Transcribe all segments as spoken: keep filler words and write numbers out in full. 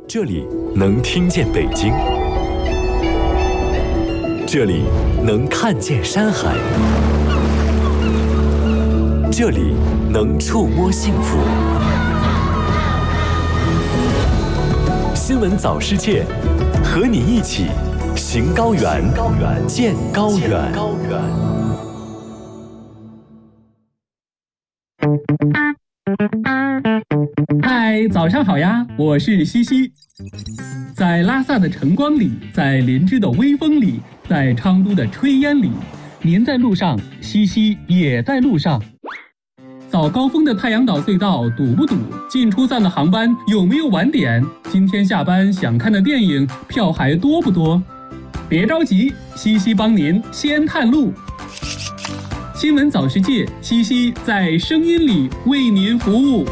这里能听见北京，这里能看见山海，这里能触摸幸福。新闻早世界，和你一起行高原，见高原。 嗨，早上好呀，我是西西。在拉萨的晨光里，在林芝的微风里，在昌都的炊烟里，您在路上，西西也在路上。早高峰的太阳岛隧道堵不堵？进出站的航班有没有晚点？今天下班想看的电影票还多不多？别着急，西西帮您先探路。新闻早世界，西西在声音里为您服务。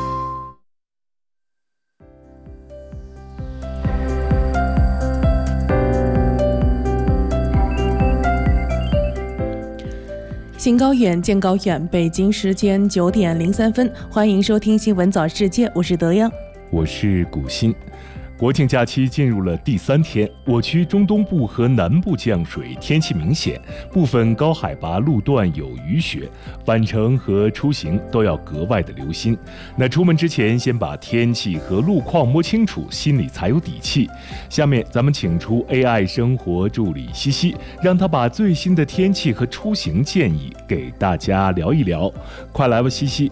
行高远，见高远。北京时间九点零三分，欢迎收听新闻早世界，我是德阳， 我是古欣。国庆假期进入了第三天，我区中东部和南部降水，天气明显，部分高海拔路段有雨雪，返程和出行都要格外的留心。那出门之前，先把天气和路况摸清楚，心里才有底气。下面咱们请出 A I 生活助理西西，让他把最新的天气和出行建议给大家聊一聊。快来吧，西西。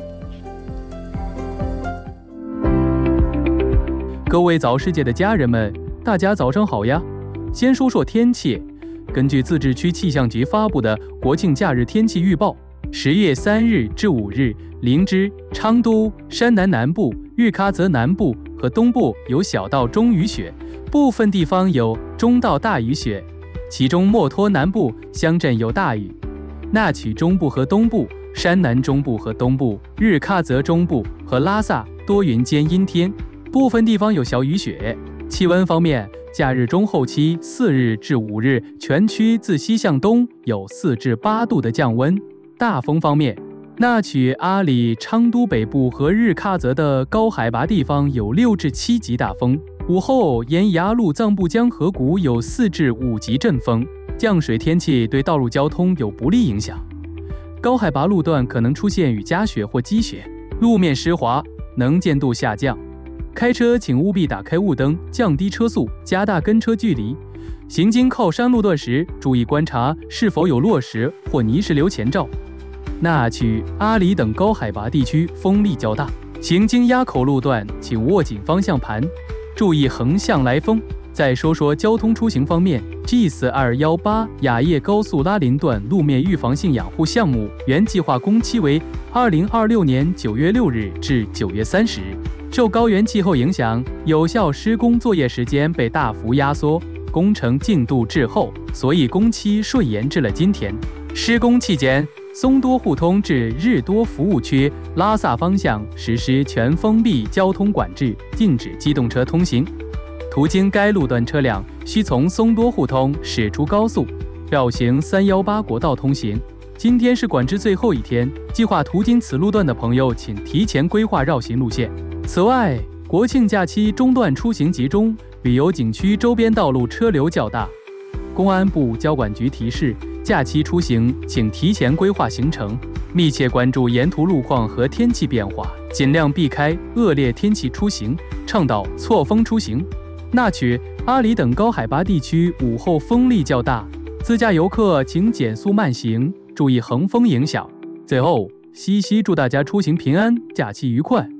各位早世界的家人们，大家早上好呀！先说说天气。根据自治区气象局发布的国庆假日天气预报，十月三日至五日，林芝、昌都、山南南部、日喀则南部和东部有小到中雨雪，部分地方有中到大雨雪，其中墨脱南部乡镇有大雨，纳曲中部和东部、山南中部和东部、日喀则中部和拉萨多云间阴天，部分地方有小雨雪。气温方面，假日中后期四日至五日，全区自西向东有四至八度的降温。大风方面，纳曲、阿里、昌都北部和日喀则的高海拔地方有六至七级大风。午后，沿雅鲁藏布江河谷有四至五级阵风。降水天气对道路交通有不利影响，高海拔路段可能出现雨夹雪或积雪，路面湿滑，能见度下降。开车请务必打开雾灯，降低车速，加大跟车距离。行经靠山路段时，注意观察是否有落石或泥石流前兆。纳曲、阿里等高海拔地区风力较大，行经垭口路段请握紧方向盘，注意横向来风。再说说交通出行方面 ，G 四二一八雅叶高速拉林段路面预防性养护项目原计划工期为二零二六年九月六日至九月三十日。受高原气候影响，有效施工作业时间被大幅压缩，工程进度滞后，所以工期顺延至了今天。施工期间，松多互通至日多服务区拉萨方向实施全封闭交通管制，禁止机动车通行。途经该路段车辆需从松多互通驶出高速，绕行三一八国道通行。今天是管制最后一天，计划途经此路段的朋友，请提前规划绕行路线。此外，国庆假期中段出行集中，旅游景区周边道路车流较大。公安部交管局提示，假期出行请提前规划行程，密切关注沿途路况和天气变化，尽量避开恶劣天气出行，倡导错峰出行。纳曲、阿里等高海拔地区午后风力较大，自驾游客请减速慢行，注意横风影响。最后，西西祝大家出行平安，假期愉快。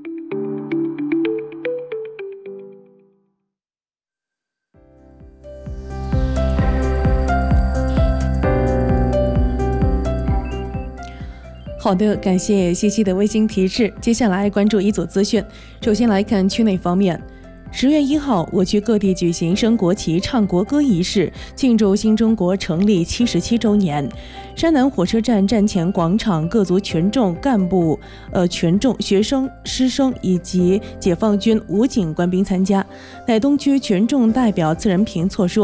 好的，感谢西西的微信提示。接下来关注一组资讯。首先来看区内方面。十月一号，我区各地举行升国旗、唱国歌仪式，庆祝新中国成立七十七周年。山南火车站站前广场，各族群众、干部、呃群众、学生、师生以及解放军、武警官兵参加。乃东区群众代表次仁平措说，路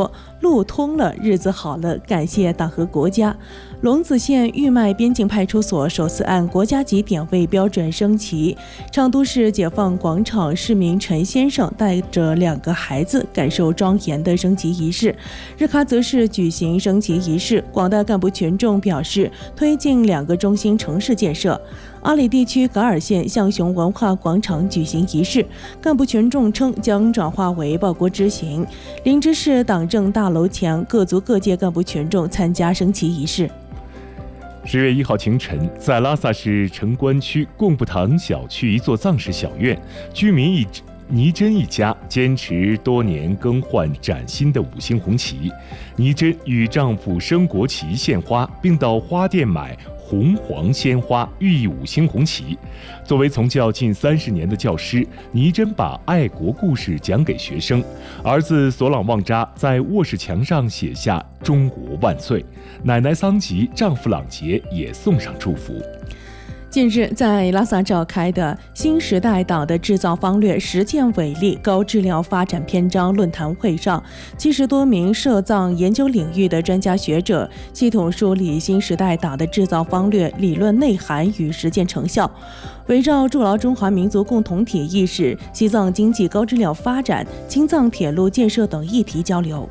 路通了，日子好了，感谢党和国家。龙子县玉麦边境派出所首次按国家级点位标准升旗。成都市解放广场市民陈先生带着两个孩子感受庄严的升旗仪式。日喀则市举行升旗仪式，广大干部群众表示推进两个中心城市建设。阿里地区噶尔县象雄文化广场举行仪式，干部群众称将转化为报国之行。林芝市党政大楼前，各族各界干部群众参加升旗仪式。 十月一号清晨，在拉萨市城关区贡布塘小区一座藏式小院，居民一倪珍一家坚持多年更换崭新的五星红旗。倪珍与丈夫升国旗献花，并到花店买红黄鲜花，寓意五星红旗。作为从教近三十年的教师，倪珍把爱国故事讲给学生。儿子索朗旺扎在卧室墙上写下“中国万岁”，奶奶桑吉、丈夫朗杰也送上祝福。 近日，在拉萨召开的新时代党的制造方略实践伟力高质量发展篇章论坛会上，七十多名涉藏研究领域的专家学者系统梳理新时代党的制造方略理论内涵与实践成效，围绕筑牢中华民族共同体意识、西藏经济高质量发展、青藏铁路建设等议题交流。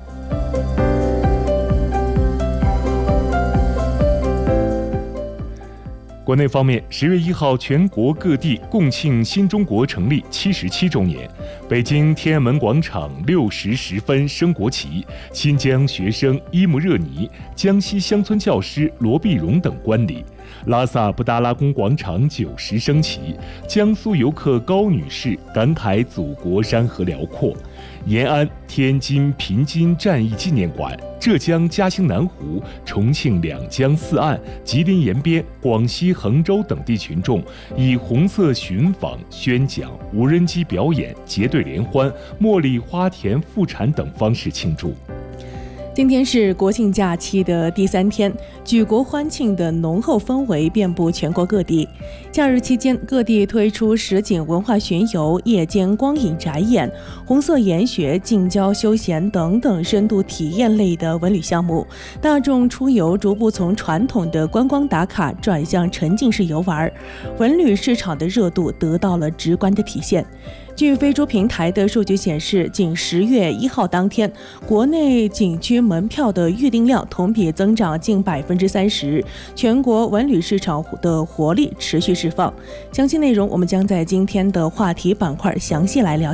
国内方面，十月一号，全国各地共庆新中国成立七十七周年。北京天安门广场六时十分升国旗，新疆学生伊木热尼、江西乡村教师罗碧荣等观礼。拉萨布达拉宫广场九时升旗，江苏游客高女士感慨祖国山河辽阔。延安、天津平津战役纪念馆、浙江嘉兴南湖、重庆两江四岸、吉林延边、广西衡州等地群众以红色寻访、宣讲、无人机表演、结队联欢、茉莉花田复产等方式庆祝。 今天是国庆假期的第三天，举国欢庆的浓厚氛围遍布全国各地。假日期间，各地推出实景文化巡游、夜间光影展演、红色研学、近郊休闲等等深度体验类的文旅项目。大众出游逐步从传统的观光打卡转向沉浸式游玩，文旅市场的热度得到了直观的体现。据飞猪平台的数据显示，仅十月一号当天，国内景区门票的预订量同比增长近百分之三十，全国文旅市场的活力持续释放。详细内容我们将在今天的话题板块详细来聊。